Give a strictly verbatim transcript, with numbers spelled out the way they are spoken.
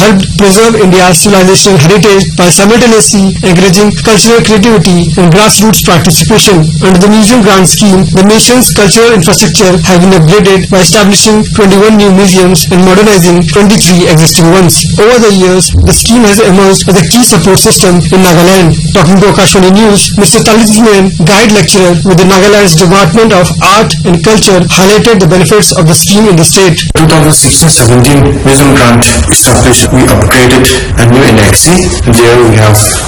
helped preserve India's civilizational heritage by simultaneously encouraging cultural creativity and grassroots participation. Under the Museum Grant Scheme, the nation's cultural infrastructure has been upgraded by establishing twenty-one new museums and modernizing twenty-three existing ones. Over the years, the scheme has emerged as a key support system in Nagaland. Talking to Akashvani News, Mister Talisman, guide lecturer with the Nagaland's Department of Art and Culture, highlighted the benefits of the scheme in the state. twenty sixteen seventeen Museum Grant established, we upgraded a new annexi. There we have